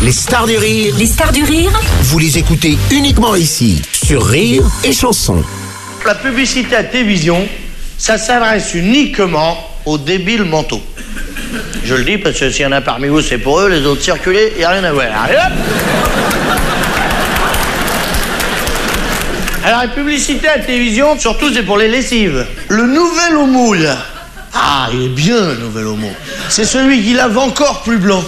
Les stars du rire, Les stars du rire, vous les écoutez uniquement ici, sur Rire et Chanson. La publicité à télévision, ça s'adresse uniquement aux débiles mentaux. Je le dis parce que s'il y en a parmi vous, c'est pour eux, les autres circulez, il n'y a rien à voir. Allez hop! Alors, la publicité à télévision, surtout, c'est pour les lessives. Le nouvel au moule. Ah, il est bien, le nouvel homo. C'est celui qui lave encore plus blanc.